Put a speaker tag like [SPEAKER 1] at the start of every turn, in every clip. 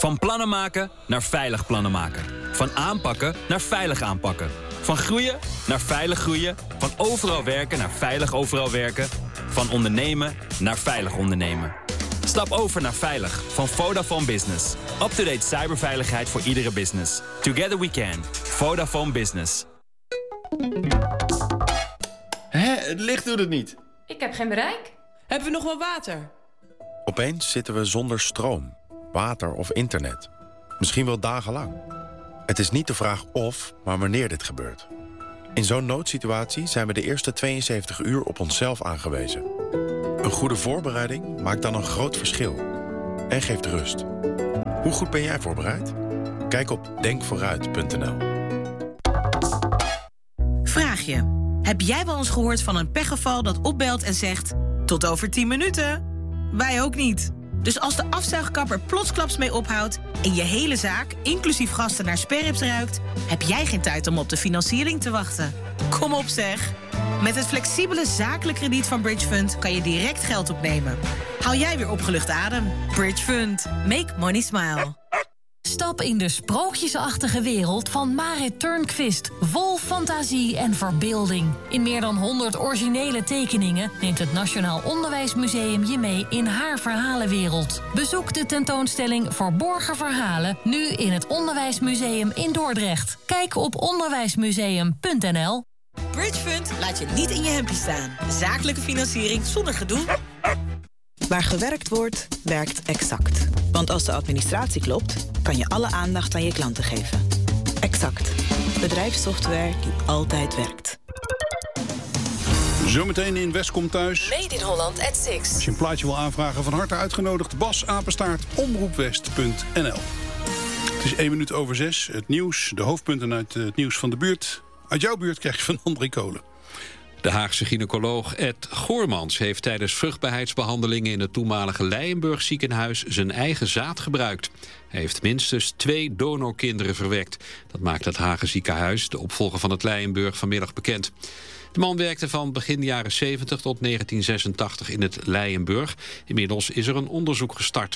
[SPEAKER 1] Van plannen maken naar veilig plannen maken. Van aanpakken naar veilig aanpakken. Van groeien naar veilig groeien. Van overal werken naar veilig overal werken. Van ondernemen naar veilig ondernemen. Stap over naar veilig van Vodafone Business. Up-to-date cyberveiligheid voor iedere business. Together we can. Vodafone Business.
[SPEAKER 2] Het licht doet het niet.
[SPEAKER 3] Ik heb geen bereik.
[SPEAKER 4] Hebben we nog wel water?
[SPEAKER 2] Opeens zitten we zonder stroom, water of internet. Misschien wel dagenlang. Het is niet de vraag of, maar wanneer dit gebeurt. In zo'n noodsituatie zijn we de eerste 72 uur op onszelf aangewezen. Een goede voorbereiding maakt dan een groot verschil. En geeft rust. Hoe goed ben jij voorbereid? Kijk op denkvooruit.nl.
[SPEAKER 5] Vraag je. Heb jij wel eens gehoord van een pechgeval dat opbelt en zegt... tot over 10 minuten? Wij ook niet. Dus als de afzuigkapper plotsklaps mee ophoudt... en je hele zaak, inclusief gasten, naar sperrips ruikt... heb jij geen tijd om op de financiering te wachten. Kom op zeg. Met het flexibele zakelijk krediet van Bridge Fund... kan je direct geld opnemen. Haal jij weer opgelucht adem. Bridge Fund. Make money smile.
[SPEAKER 6] Stap in de sprookjesachtige wereld van Marit Turnquist. Vol fantasie en verbeelding. In meer dan 100 originele tekeningen neemt het Nationaal Onderwijsmuseum je mee in haar verhalenwereld. Bezoek de tentoonstelling Verborgen Verhalen nu in het Onderwijsmuseum in Dordrecht. Kijk op onderwijsmuseum.nl.
[SPEAKER 5] Bridge Fund laat je niet in je hempje staan. Zakelijke financiering zonder gedoe.
[SPEAKER 7] Waar gewerkt wordt, werkt Exact. Want als de administratie klopt, kan je alle aandacht aan je klanten geven. Exact. Bedrijfssoftware die altijd werkt.
[SPEAKER 8] Zometeen in West komt thuis.
[SPEAKER 6] Made in Holland at 6.
[SPEAKER 8] Als je een plaatje wil aanvragen, van harte uitgenodigd. Bas Apenstaart, omroepwest.nl. Het is 1 minuut over 6. Het nieuws, de hoofdpunten uit het nieuws van de buurt. Uit jouw buurt krijg je van André Kolen.
[SPEAKER 9] De Haagse gynaecoloog Ed Goormans heeft tijdens vruchtbaarheidsbehandelingen in het toenmalige Leijenburg ziekenhuis zijn eigen zaad gebruikt. Hij heeft minstens 2 donorkinderen verwekt. Dat maakt het Haagse ziekenhuis, de opvolger van het Leijenburg, vanmiddag bekend. De man werkte van begin jaren 70 tot 1986 in het Leijenburg. Inmiddels is er een onderzoek gestart.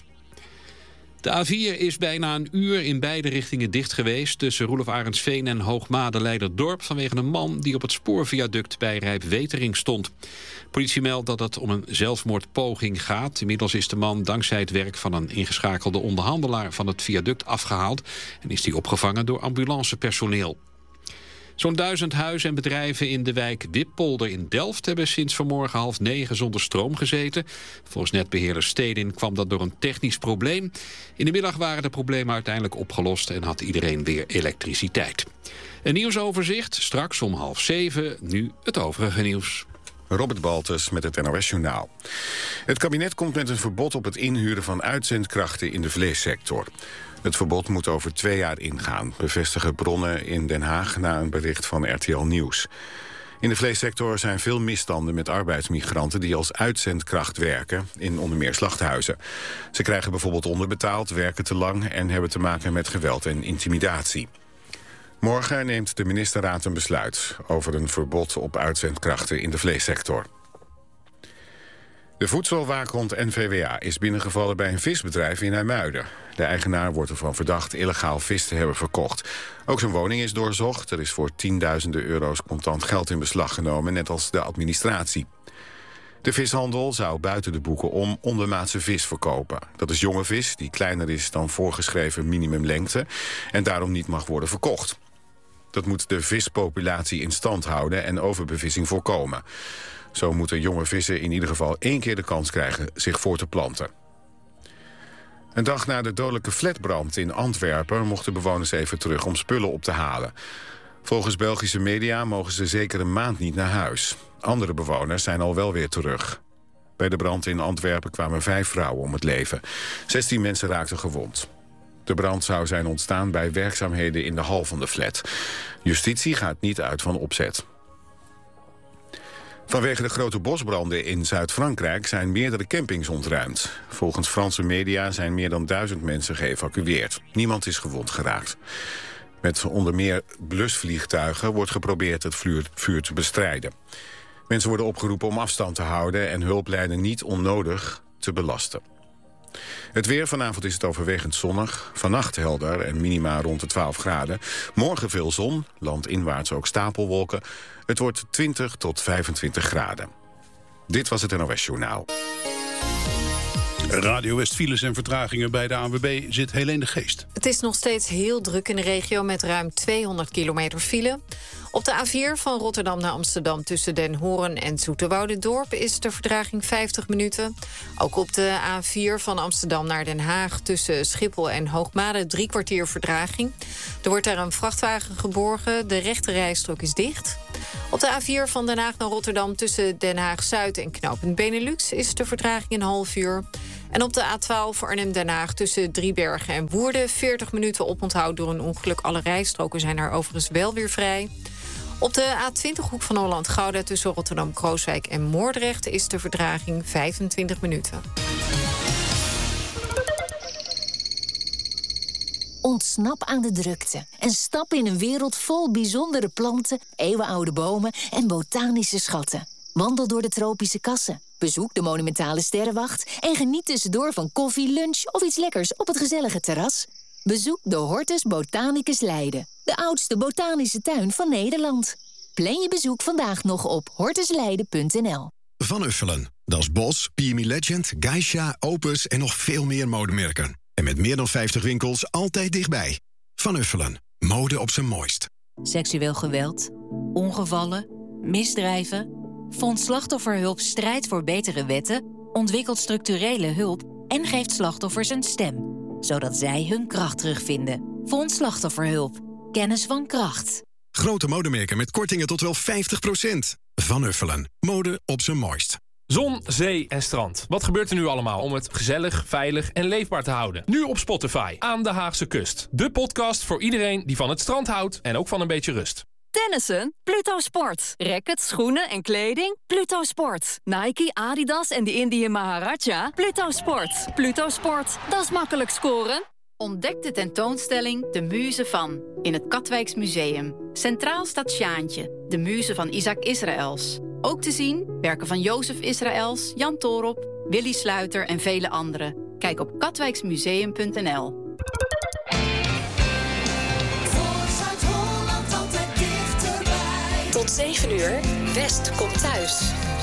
[SPEAKER 9] De A4 is bijna een uur in beide richtingen dicht geweest tussen Roelof Arendsveen en Hoogmade-Leiderdorp vanwege een man die op het spoorviaduct bij Rijpwetering stond. Politie meldt dat het om een zelfmoordpoging gaat. Inmiddels is de man dankzij het werk van een ingeschakelde onderhandelaar van het viaduct afgehaald en is die opgevangen door ambulancepersoneel. Zo'n 1000 huizen en bedrijven in de wijk Dippolder in Delft hebben sinds vanmorgen 8:30 zonder stroom gezeten. Volgens netbeheerder Stedin kwam dat door een technisch probleem. In de middag waren de problemen uiteindelijk opgelost en had iedereen weer elektriciteit. Een nieuwsoverzicht, straks om 6:30, nu het overige nieuws.
[SPEAKER 10] Robert Baltus met het NOS-journaal. Het kabinet komt met een verbod op het inhuren van uitzendkrachten in de vleessector. Het verbod moet over 2 jaar ingaan, bevestigen bronnen in Den Haag na een bericht van RTL Nieuws. In de vleessector zijn veel misstanden met arbeidsmigranten die als uitzendkracht werken in onder meer slachthuizen. Ze krijgen bijvoorbeeld onderbetaald, werken te lang en hebben te maken met geweld en intimidatie. Morgen neemt de ministerraad een besluit over een verbod op uitzendkrachten in de vleessector. De voedselwaakhond NVWA is binnengevallen bij een visbedrijf in IJmuiden. De eigenaar wordt ervan verdacht illegaal vis te hebben verkocht. Ook zijn woning is doorzocht. Er is voor tienduizenden euro's contant geld in beslag genomen, net als de administratie. De vishandel zou buiten de boeken om ondermaatse vis verkopen. Dat is jonge vis die kleiner is dan voorgeschreven minimumlengte en daarom niet mag worden verkocht. Dat moet de vispopulatie in stand houden en overbevissing voorkomen. Zo moeten jonge vissen in ieder geval 1 keer de kans krijgen zich voor te planten. Een dag na de dodelijke flatbrand in Antwerpen mochten bewoners even terug om spullen op te halen. Volgens Belgische media mogen ze zeker een maand niet naar huis. Andere bewoners zijn al wel weer terug. Bij de brand in Antwerpen kwamen 5 vrouwen om het leven. 16 mensen raakten gewond. De brand zou zijn ontstaan bij werkzaamheden in de hal van de flat. Justitie gaat niet uit van opzet. Vanwege de grote bosbranden in Zuid-Frankrijk zijn meerdere campings ontruimd. Volgens Franse media zijn meer dan 1000 mensen geëvacueerd. Niemand is gewond geraakt. Met onder meer blusvliegtuigen wordt geprobeerd het vuur te bestrijden. Mensen worden opgeroepen om afstand te houden en hulplijnen niet onnodig te belasten. Het weer, vanavond is het overwegend zonnig. Vannacht helder en minima rond de 12 graden. Morgen veel zon, landinwaarts ook stapelwolken. Het wordt 20 tot 25 graden. Dit was het NOS Journaal.
[SPEAKER 8] Radio West files en vertragingen bij de ANWB zit Helene de Geest.
[SPEAKER 3] Het is nog steeds heel druk in de regio met ruim 200 kilometer file. Op de A4 van Rotterdam naar Amsterdam tussen Den Hoorn en Zoeterwoudendorp is de vertraging 50 minuten. Ook op de A4 van Amsterdam naar Den Haag tussen Schiphol en Hoogmade 3 kwartier vertraging. Er wordt daar een vrachtwagen geborgen, de rechte rijstrook is dicht. Op de A4 van Den Haag naar Rotterdam tussen Den Haag-Zuid en knooppunt Benelux is de vertraging een half uur. En op de A12 voor Arnhem-Den Haag tussen Driebergen en Woerden 40 minuten oponthoud door een ongeluk. Alle rijstroken zijn daar overigens wel weer vrij. Op de A20 hoek van Holland-Gouda tussen Rotterdam-Krooswijk en Moordrecht is de vertraging 25 minuten.
[SPEAKER 4] Ontsnap aan de drukte en stap in een wereld vol bijzondere planten, eeuwenoude bomen en botanische schatten. Wandel door de tropische kassen, bezoek de monumentale sterrenwacht en geniet tussendoor van koffie, lunch of iets lekkers op het gezellige terras. Bezoek de Hortus Botanicus Leiden, de oudste botanische tuin van Nederland. Plan je bezoek vandaag nog op hortusleiden.nl.
[SPEAKER 11] Van Uffelen, Dat is Bos, PME Legend, Geisha, Opus en nog veel meer modemerken. En met meer dan 50 winkels altijd dichtbij. Van Uffelen, mode op zijn mooist.
[SPEAKER 12] Seksueel geweld, ongevallen, misdrijven. Fonds Slachtofferhulp strijdt voor betere wetten, ontwikkelt structurele hulp en geeft slachtoffers een stem, zodat zij hun kracht terugvinden. Fonds Slachtofferhulp. Kennis van kracht.
[SPEAKER 11] Grote modemerken met kortingen tot wel 50%. Van Uffelen, mode op zijn mooist.
[SPEAKER 13] Zon, zee en strand. Wat gebeurt er nu allemaal om het gezellig, veilig en leefbaar te houden? Nu op Spotify, Aan de Haagse Kust. De podcast voor iedereen die van het strand houdt en ook van een beetje rust.
[SPEAKER 14] Tennissen? Pluto Sport. Rackets, schoenen en kleding? Pluto Sport. Nike, Adidas en de Indië Maharaja? Pluto Sport. Pluto Sport, dat is makkelijk scoren.
[SPEAKER 15] Ontdek de tentoonstelling De Muze van in het Katwijks Museum. Centraal staat Sjaantje, de muze van Isaac Israëls. Ook te zien werken van Jozef Israëls, Jan Toorop, Willy Sluiter en vele anderen. Kijk op katwijksmuseum.nl.
[SPEAKER 16] Tot 7 uur, West komt thuis.